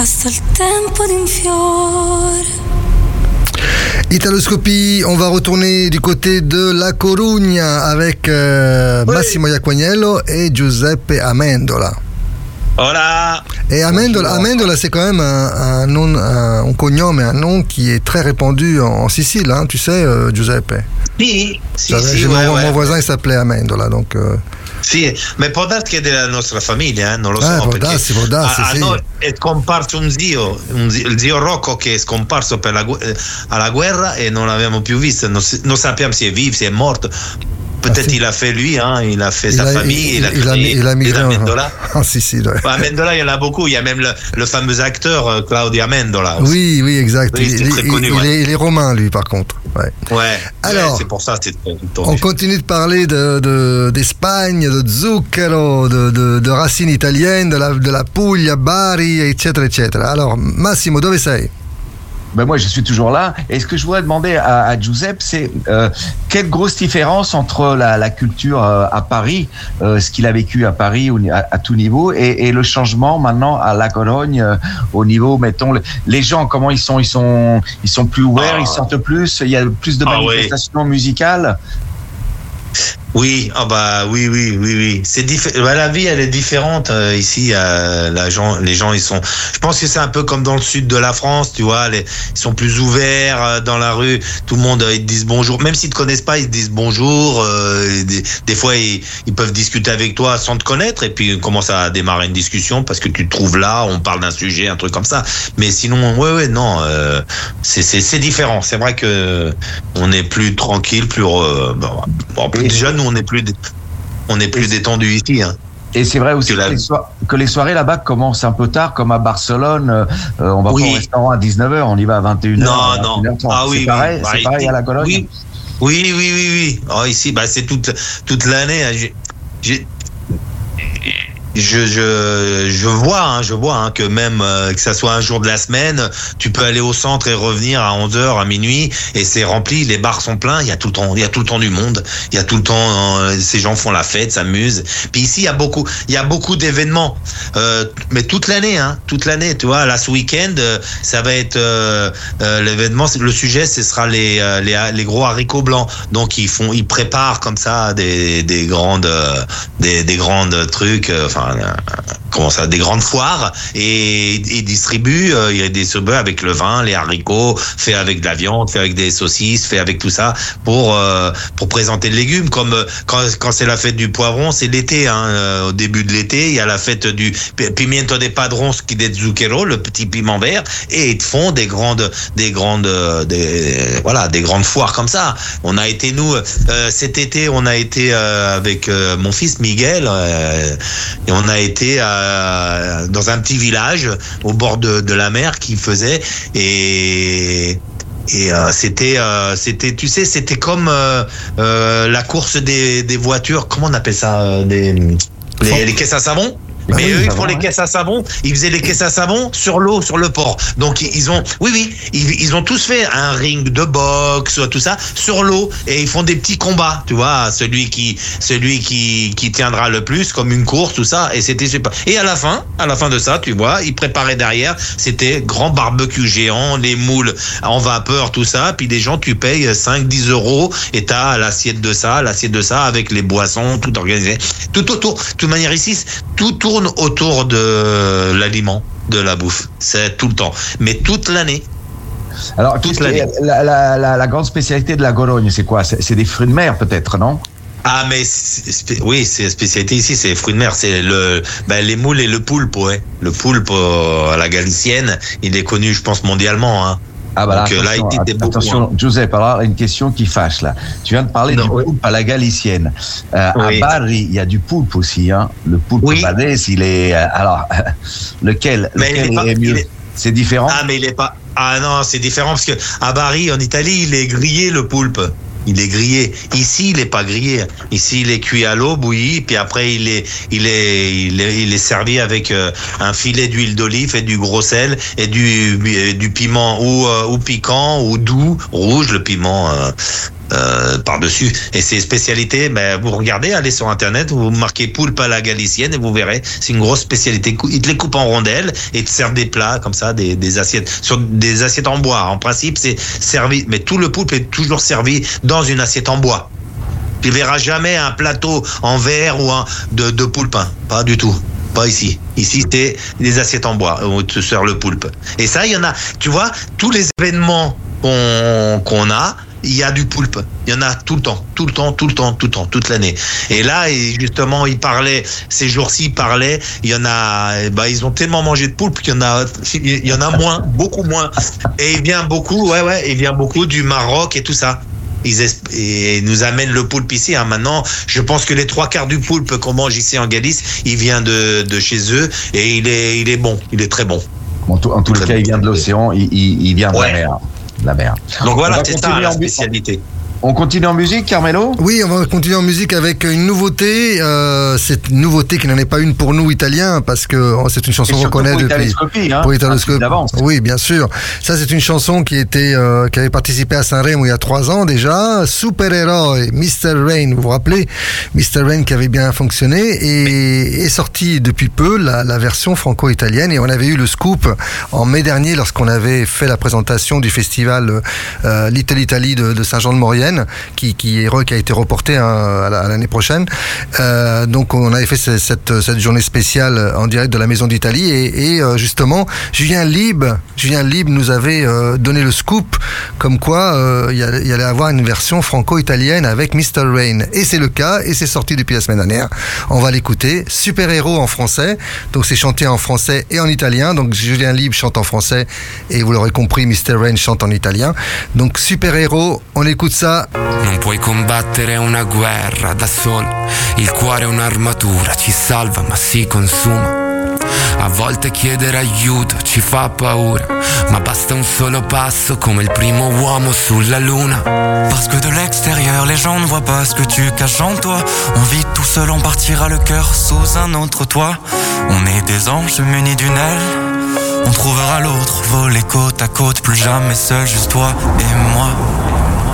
passa il tempo di un fiore. Italoscopie, on va retourner du côté de La Corugna avec Massimo Iaquagnello et Giuseppe Amendola. Hola. Et Amendola, c'est quand même un cognome, un nom qui est très répandu en Sicile, hein, tu sais, Giuseppe. Sì, mon voisin, il s'appelait Amendola, donc... Sì, ma può darsi che è della nostra famiglia, non lo so. Può darsi, sì. Noi è scomparso un zio, il zio Rocco, che è scomparso alla guerra e non l'abbiamo più visto, non sappiamo se è vivo, se è morto. Peut-être il a fait lui, hein, il a fait sa famille, il a migré Amendola. En Sicile. Ouais. Amendola, il y en a beaucoup. Il y a même le fameux acteur Claudio Amendola. Aussi. Oui, exact. Oui, très connu, il est romain, lui, par contre. Ouais. Alors, c'est pour ça. On continue de parler d'Espagne, de zucchero, de racines italiennes, de la Puglia, Bari, etc. Alors, Massimo, dove sei? Ben moi, je suis toujours là. Et ce que je voudrais demander à Giuseppe, c'est quelle grosse différence entre la culture à Paris, ce qu'il a vécu à Paris à tout niveau, et le changement maintenant à La Corogne au niveau, mettons, les gens, comment ils sont plus ouverts, ils sortent plus, il y a plus de manifestations musicales. Oui, oui. C'est la vie, elle est différente ici. Les gens, ils sont. Je pense que c'est un peu comme dans le sud de la France, tu vois. Ils sont plus ouverts dans la rue. Tout le monde, ils te disent bonjour. Même s'ils te connaissent pas, ils te disent bonjour. Des fois, ils peuvent discuter avec toi sans te connaître, et puis on commence à démarrer une discussion parce que tu te trouves là, on parle d'un sujet, un truc comme ça. Mais sinon, non, c'est différent. C'est vrai que on est plus tranquille, plus déjà nous on est plus détendu ici, hein. Et c'est vrai aussi que les soirées là-bas commencent un peu tard, comme à Barcelone. On va pas au restaurant à 19h, on y va à 21h. Non. C'est pareil à La Cologne. Oui. Oh, ici, c'est toute l'année. Je vois que même que ça soit un jour de la semaine, tu peux aller au centre et revenir à 11h, à minuit, et c'est rempli, les bars sont pleins, il y a tout le temps du monde, il y a tout le temps ces gens font la fête, s'amusent. Puis ici il y a beaucoup d'événements, mais toute l'année, tu vois. Là, ce week-end, ça va être l'événement, le sujet, ce sera les gros haricots blancs. Donc ils préparent comme ça des grandes trucs, des grandes foires, et ils distribuent, il y a des distributeurs avec le vin, les haricots, fait avec de la viande, fait avec des saucisses, fait avec tout ça pour présenter le légume. Comme quand c'est la fête du poivron, c'est l'été, au début de l'été, il y a la fête du pimiento de padrón, qui est zucchero, le petit piment vert, et ils font des grandes foires comme ça. On a été cet été, on a été avec mon fils Miguel, et on a été dans un petit village au bord de la mer qui faisait, et c'était tu sais, c'était comme la course des voitures, comment on appelle ça, les caisses à savon. Mais eux, ils font les caisses à savon. Ils faisaient les caisses à savon sur l'eau, sur le port. Donc ils ont tous fait un ring de boxe, tout ça, sur l'eau, et ils font des petits combats, tu vois, celui qui tiendra le plus, comme une course, tout ça, et c'était super. Et à la fin de ça, tu vois, ils préparaient derrière, c'était grand barbecue géant, les moules en vapeur, tout ça, puis les gens, tu payes 5-10 euros, et t'as l'assiette de ça, avec les boissons, tout organisé, tout autour. De toute manière, ici, tout tourne autour de l'aliment, de la bouffe. C'est tout le temps, mais toute l'année. Alors, la grande spécialité de la Corogne, c'est quoi? C'est des fruits de mer, peut-être, non? Ah, mais oui, c'est la spécialité ici, c'est les fruits de mer, c'est les moules et le poulpe, ouais. Le poulpe à la galicienne, il est connu, je pense, mondialement, hein. Ah bah donc, attention, Giuseppe, alors une question qui fâche là. Tu viens de parler du poulpe à la galicienne. À Bari, il y a du poulpe aussi, hein. Le poulpe badès, il est alors lequel est mieux? C'est différent. Ah, mais il est pas. Ah non, c'est différent parce que à Bari, en Italie, il est grillé, le poulpe. Il est grillé. Ici, il est pas grillé. Ici, il est cuit à l'eau, bouilli, puis après, il est servi avec un filet d'huile d'olive et du gros sel et du piment ou piquant ou doux, rouge, le piment par-dessus. Et ces spécialités, vous regardez, allez sur Internet, vous marquez poulpe à la galicienne et vous verrez, c'est une grosse spécialité. Ils te les coupent en rondelles et te servent des plats comme ça, des assiettes, sur des assiettes en bois. En principe, c'est servi, mais tout le poulpe est toujours servi dans une assiette en bois. Tu verras jamais un plateau en verre ou de poulpe, hein. Pas du tout. Pas ici. Ici, c'est des assiettes en bois où tu sers le poulpe. Et ça, il y en a, tu vois, tous les événements qu'on a, il y a du poulpe. Il y en a tout le temps, toute l'année. Et là, justement, ces jours-ci, il y en a, ils ont tellement mangé de poulpe qu'il y en a moins, beaucoup moins. Et il vient beaucoup du Maroc et tout ça. Et nous amènent le poulpe ici. Hein. Maintenant, je pense que les 3/4 du poulpe qu'on mange ici en Galice, il vient de chez eux et il est bon, il est très bon. En tous les cas, il vient de l'océan, il vient de la mer. Donc voilà, c'est ça la spécialité. On continue en musique, Carmelo ? Oui, on va continuer en musique avec une nouveauté. C'est une nouveauté qui n'en est pas une pour nous, Italiens, parce que c'est une chanson qu'on connaît depuis. Pour Italoscopie, oui, bien sûr. Ça, c'est une chanson qui avait participé à Sanremo il y a 3 ans déjà. Superhéros, Mr. Rain, vous vous rappelez ? Mr. Rain qui avait bien fonctionné et est sorti depuis peu la version franco-italienne. Et on avait eu le scoop en mai dernier lorsqu'on avait fait la présentation du festival Little Italy de Saint-Jean-de-Maurienne. Qui a été reporté à l'année prochaine. Donc on avait fait cette journée spéciale en direct de la Maison d'Italie et justement Julien Lieb nous avait donné le scoop comme quoi il y allait avoir une version franco-italienne avec Mr. Rain, et c'est le cas et c'est sorti depuis la semaine dernière. On va l'écouter. Super-héros en français, donc c'est chanté en français et en italien. Donc Julien Lieb chante en français et vous l'aurez compris, Mr. Rain chante en italien. Donc Super-héros, on écoute ça. Non puoi combattere una guerra da solo, il cuore è un'armatura, ci salva ma si consuma. A volte chiedere aiuto ci fa paura, ma basta un solo passo come il primo uomo sulla luna. Parce que de l'extérieur les gens ne voient pas ce que tu caches en toi. On vit tout seul, on partira le cœur sous un autre toit. On est des anges munis d'une aile, on trouvera l'autre, voler côte à côte, plus jamais seul, juste toi et moi.